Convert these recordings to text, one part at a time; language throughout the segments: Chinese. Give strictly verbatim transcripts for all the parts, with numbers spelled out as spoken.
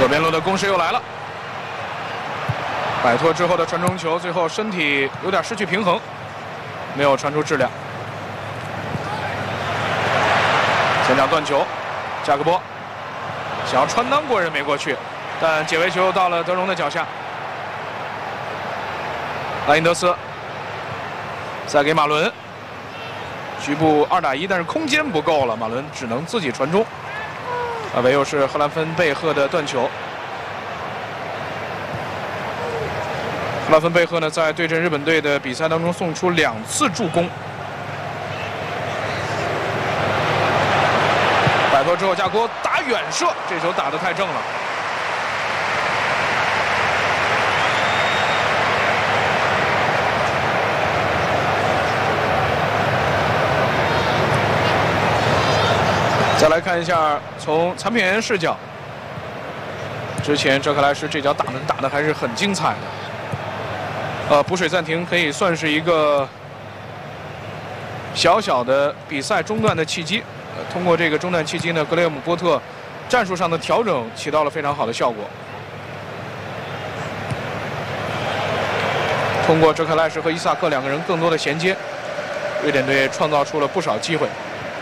左边路的攻势又来了，摆脱之后的传中球，最后身体有点失去平衡，没有传出质量。前场断球，加克波想要穿裆过人没过去，但解围球到了德容的脚下。莱因德斯再给马伦，局部二打一，但是空间不够了，马伦只能自己传中。啊，唯又是荷兰芬贝赫的断球。荷兰芬贝赫呢，在对阵日本队的比赛当中送出两次助攻。摆脱之后，架锅打远射，这球打得太正了。再来看一下从残片员视角，之前哲克莱什这脚打门打得还是很精彩的。呃，补水暂停可以算是一个小小的比赛中断的契机。呃，通过这个中断契机呢，格雷厄姆波特战术上的调整起到了非常好的效果。通过哲克莱什和伊萨克两个人更多的衔接，瑞典队创造出了不少机会。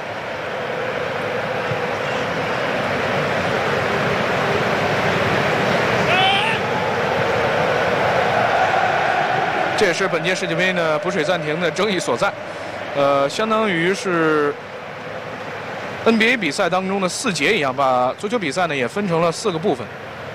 这也是本届世界杯呢补水暂停的争议所在，呃，相当于是 N B A 比赛当中的四节一样，把足球比赛呢也分成了四个部分。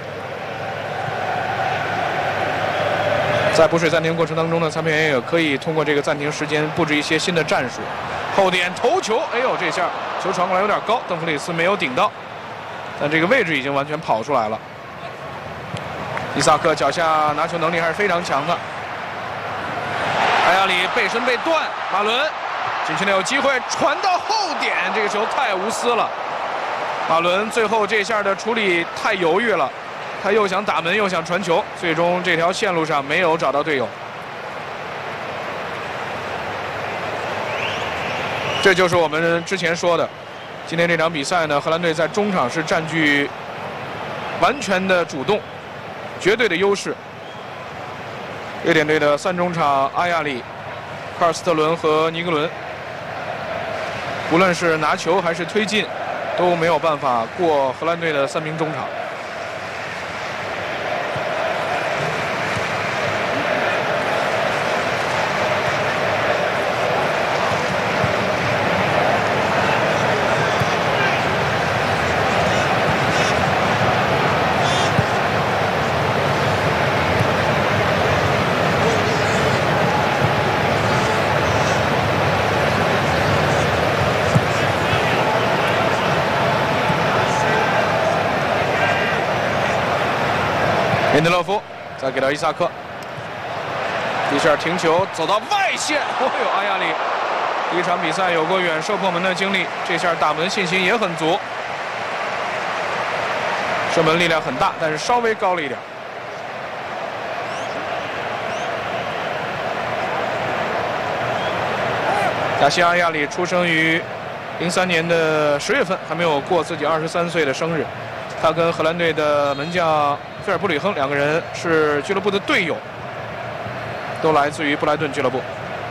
在补水暂停过程当中呢，裁判员也可以通过这个暂停时间布置一些新的战术。后点头球，哎呦，这下球传过来有点高，邓弗里斯没有顶到，但这个位置已经完全跑出来了。伊萨克脚下拿球能力还是非常强的。 埃亚里背身被断，马伦禁区内有机会传到后点，这个球太无私了。马伦最后这下的处理太犹豫了，他又想打门又想传球，最终这条线路上没有找到队友。这就是我们之前说的，今天这场比赛呢，荷兰队在中场是占据完全的主动，绝对的优势。 瑞典队的三中场阿亚里、卡尔斯特伦和尼格伦，无论是拿球还是推进，都没有办法过荷兰队的三名中场。林德勒夫再给到伊萨克，一下停球走到外线，哦呦，阿亚里第一场比赛有过远射破门的经历，这下打门信心也很足，射门力量很大，但是稍微高了一点。加西阿亚里出生于零三年的十月份，还没有过自己二十三岁的生日。他跟荷兰队的门将菲尔布里亨两个人是俱乐部的队友，都来自于布莱顿俱乐部。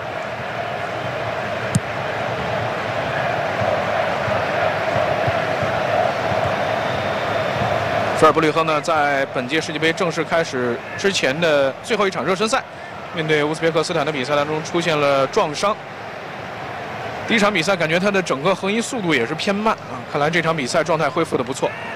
菲尔布里亨呢，在本届世界杯正式开始之前的最后一场热身赛，面对乌兹别克斯坦的比赛当中出现了撞伤。第一场比赛感觉他的整个横移速度也是偏慢啊，看来这场比赛状态恢复的不错。